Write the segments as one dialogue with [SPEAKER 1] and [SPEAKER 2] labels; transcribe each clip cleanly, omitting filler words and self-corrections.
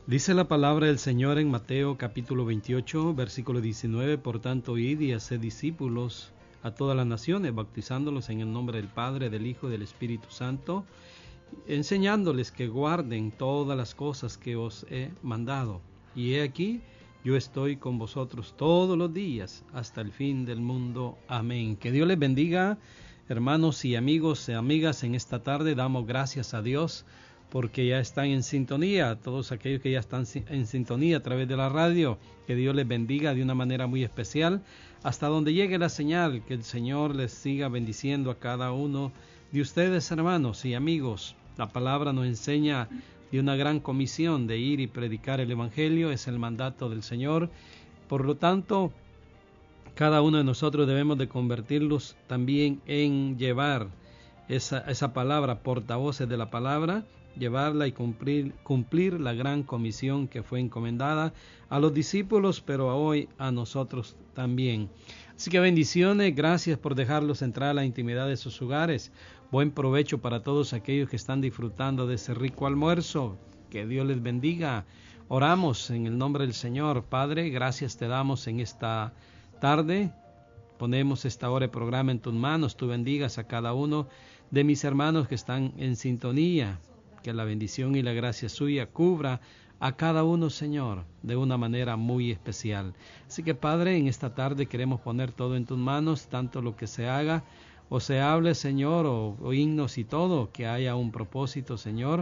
[SPEAKER 1] Dice la palabra del Señor en Mateo capítulo 28, versículo 19, por tanto, id y haced discípulos a todas las naciones, bautizándolos en el nombre del Padre, del Hijo y del Espíritu Santo, enseñándoles que guarden todas las cosas que os he mandado. Y he aquí, yo estoy con vosotros todos los días hasta el fin del mundo. Amén. Que Dios les bendiga, hermanos y amigos y amigas. En esta tarde damos gracias a Dios porque ya están en sintonía, todos aquellos que ya están en sintonía a través de la radio. Que Dios les bendiga de una manera muy especial hasta donde llegue la señal. Que el Señor les siga bendiciendo a cada uno de ustedes, hermanos y amigos. La palabra nos enseña de una gran comisión de ir y predicar el Evangelio, es el mandato del Señor. Por lo tanto, cada uno de nosotros debemos de convertirlos también en llevar esa palabra, portavoces de la palabra, llevarla y cumplir la gran comisión que fue encomendada a los discípulos, pero hoy a nosotros también. Así que bendiciones, gracias por dejarlos entrar a la intimidad de sus hogares. Buen provecho para todos aquellos que están disfrutando de ese rico almuerzo. Que Dios les bendiga. Oramos en el nombre del Señor. Padre, gracias te damos en esta tarde. Ponemos esta hora de programa en tus manos. Tú bendigas a cada uno de mis hermanos que están en sintonía. Que la bendición y la gracia suya cubra a cada uno, Señor, de una manera muy especial. Así que, Padre, en esta tarde queremos poner todo en tus manos, tanto lo que se haga o se hable, Señor, o himnos y todo, que haya un propósito, Señor,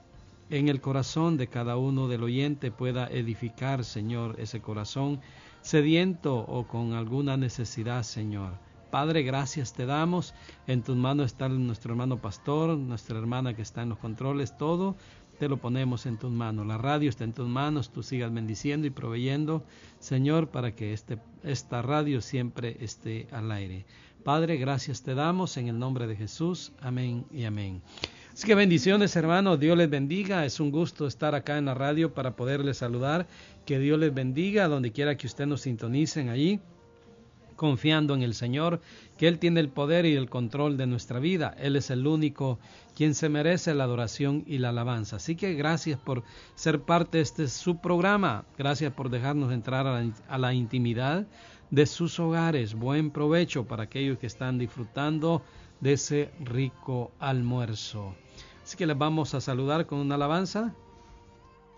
[SPEAKER 1] en el corazón de cada uno del oyente pueda edificar, Señor, ese corazón sediento o con alguna necesidad, Señor. Padre, gracias te damos. En tus manos está nuestro hermano pastor, nuestra hermana que está en los controles, todo te lo ponemos en tus manos. La radio está en tus manos, tú sigas bendiciendo y proveyendo, Señor, para que esta radio siempre esté al aire. Padre, gracias te damos en el nombre de Jesús. Amén y amén. Así que bendiciones, hermanos. Dios les bendiga. Es un gusto estar acá en la radio para poderles saludar. Que Dios les bendiga donde quiera que ustedes nos sintonicen allí, confiando en el Señor, que Él tiene el poder y el control de nuestra vida. Él es el único quien se merece la adoración y la alabanza. Así que gracias por ser parte de este su programa. Gracias por dejarnos entrar a la intimidad de sus hogares. Buen provecho para aquellos que están disfrutando de ese rico almuerzo. Así que les vamos a saludar con una alabanza.